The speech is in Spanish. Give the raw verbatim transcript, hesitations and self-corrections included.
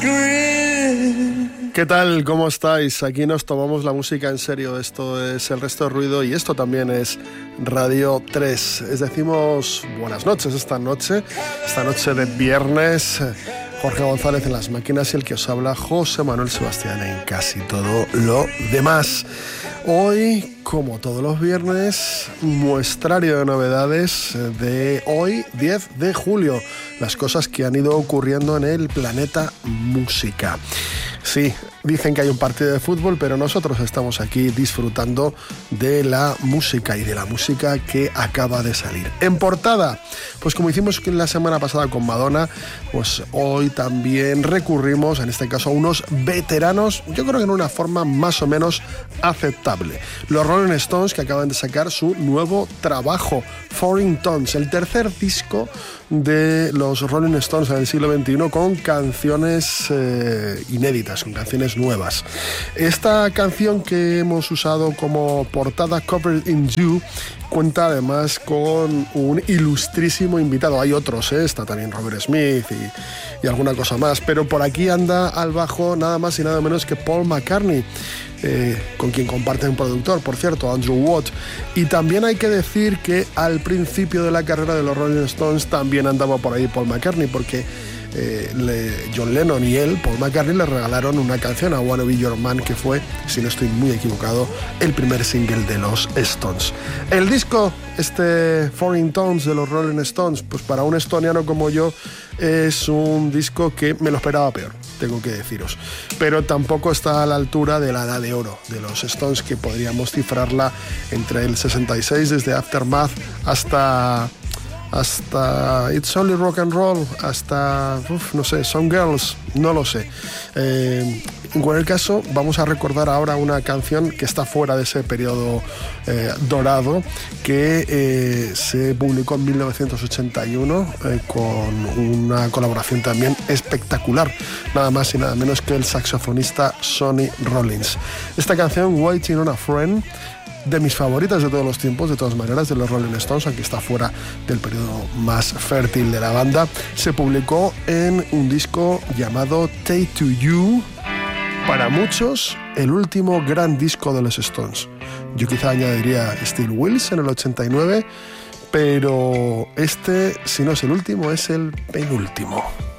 ¿Qué tal? ¿Cómo estáis? Aquí nos tomamos la música en serio. Esto es El Resto de Ruido y esto también es Radio tres. Les decimos buenas noches esta noche, esta noche de viernes. Jorge González en las máquinas y el que os habla, José Manuel Sebastián, en casi todo lo demás. Hoy, como todos los viernes, muestrario de novedades de hoy, diez de julio. Las cosas que han ido ocurriendo en el planeta música. Sí, dicen que hay un partido de fútbol, pero nosotros estamos aquí disfrutando de la música y de la música que acaba de salir. En portada, pues como hicimos la semana pasada con Madonna, pues hoy también recurrimos, en este caso, a unos veteranos, yo creo que en una forma más o menos aceptable. Los Rolling Stones, que acaban de sacar su nuevo trabajo, Foreign Tones, el tercer disco de los Rolling Stones en el siglo veintiuno, con canciones eh, inéditas, con canciones nuevas. Esta canción que hemos usado como portada, Covered in You, cuenta además con un ilustrísimo invitado. Hay otros, ¿eh? Está también Robert Smith y, y alguna cosa más, pero por aquí anda al bajo nada más y nada menos que Paul McCartney, eh, con quien comparte un productor, por cierto, Andrew Watt. Y también hay que decir que al principio de la carrera de los Rolling Stones también andaba por ahí Paul McCartney, porque Eh, le, John Lennon y él, Paul McCartney, le regalaron una canción, a Wanna Be Your Man, que fue, si no estoy muy equivocado, el primer single de los Stones. El disco, este Foreign Tones de los Rolling Stones, pues para un estoniano como yo es un disco que me lo esperaba peor, tengo que deciros, pero tampoco está a la altura de la edad de oro de los Stones, que podríamos cifrarla entre el sesenta y seis, desde Aftermath hasta hasta It's Only Rock and Roll, hasta, uf, no sé, Some Girls, no lo sé. Eh, en cualquier caso, vamos a recordar ahora una canción que está fuera de ese periodo eh, dorado, que eh, se publicó en mil novecientos ochenta y uno eh, con una colaboración también espectacular, nada más y nada menos que el saxofonista Sonny Rollins. Esta canción, Waiting on a Friend, de mis favoritas de todos los tiempos, de todas maneras, de los Rolling Stones, aunque está fuera del periodo más fértil de la banda, se publicó en un disco llamado Take to You, para muchos el último gran disco de los Stones. Yo quizá añadiría Steel Wheels en el ochenta y nueve, pero este, si no es el último, es el penúltimo.